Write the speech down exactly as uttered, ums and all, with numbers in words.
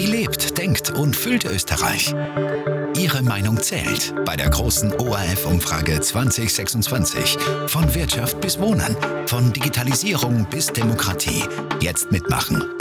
lebt, denkt und fühlt Österreich? Ihre Meinung zählt bei der großen O R F-Umfrage zwanzig sechsundzwanzig. Von Wirtschaft bis Wohnen, von Digitalisierung bis Demokratie. Jetzt mitmachen